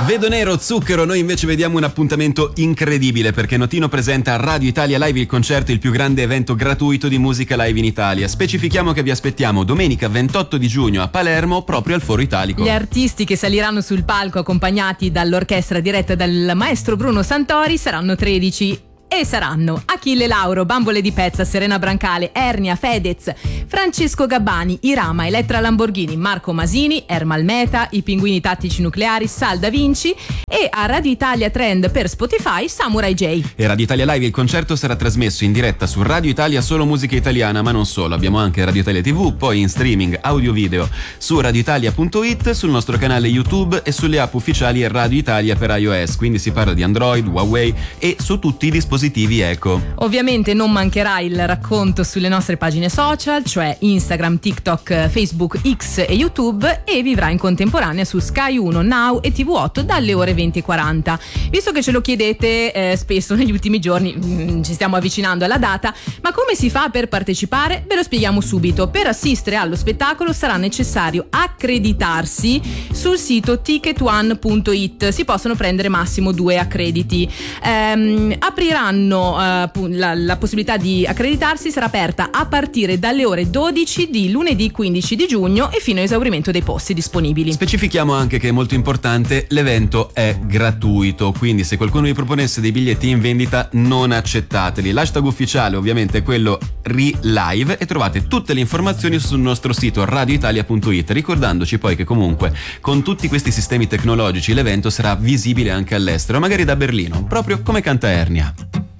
Vedo nero, zucchero, noi invece vediamo un appuntamento incredibile perché Notino presenta a Radio Italia Live il concerto, il più grande evento gratuito di musica live in Italia. Specifichiamo che vi aspettiamo domenica 28 di giugno a Palermo, proprio al Foro Italico. Gli artisti che saliranno sul palco accompagnati dall'orchestra diretta dal maestro Bruno Santori saranno 13. E saranno Achille Lauro, Bambole di Pezza, Serena Brancale, Ernia, Fedez, Francesco Gabbani, Irama, Elettra Lamborghini, Marco Masini, Ermal Meta, I Pinguini Tattici Nucleari, Sal Da Vinci e a Radio Italia Trend per Spotify Samurai J. E Radio Italia Live il concerto sarà trasmesso in diretta su Radio Italia Solo Musica Italiana, ma non solo, abbiamo anche Radio Italia TV, poi in streaming audio video su radioitalia.it, sul nostro canale YouTube e sulle app ufficiali Radio Italia per iOS, quindi si parla di Android, Huawei e su tutti i dispositivi Eco. Ovviamente non mancherà il racconto sulle nostre pagine social, cioè Instagram, TikTok, Facebook, X e YouTube, e vivrà in contemporanea su Sky 1, Now e TV8 dalle ore 20:40. Visto che ce lo chiedete spesso negli ultimi giorni, ci stiamo avvicinando alla data, ma come si fa per partecipare? Ve lo spieghiamo subito. Per assistere allo spettacolo sarà necessario accreditarsi sul sito ticketone.it. Si possono prendere massimo 2 accrediti. Apriranno la possibilità di accreditarsi, sarà aperta a partire dalle ore 12 di lunedì 15 di giugno e fino a esaurimento dei posti disponibili. Specifichiamo anche che è molto importante, l'evento è gratuito, quindi se qualcuno vi proponesse dei biglietti in vendita non accettateli. L'hashtag ufficiale ovviamente è quello ReLive e trovate tutte le informazioni sul nostro sito radioitalia.it, ricordandoci poi che comunque con tutti questi sistemi tecnologici l'evento sarà visibile anche all'estero, magari da Berlino, proprio come canta Ernia.